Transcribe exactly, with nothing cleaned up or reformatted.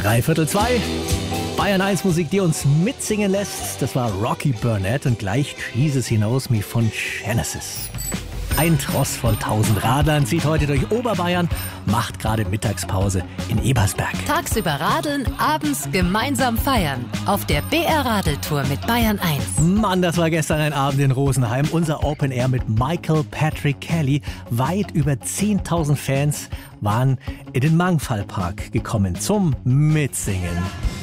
Dreiviertel zwei. Bayern eins Musik, die uns mitsingen lässt. Das war Rocky Burnett und gleich Jesus He Knows Me von Genesis. Ein Tross von tausend Radlern zieht heute durch Oberbayern, macht gerade Mittagspause in Ebersberg. Tagsüber radeln, abends gemeinsam feiern. Auf der B R Radeltour mit Bayern eins. Mann, das war gestern ein Abend in Rosenheim. Unser Open Air mit Michael Patrick Kelly. Weit über zehntausend Fans waren in den Mangfallpark gekommen zum Mitsingen.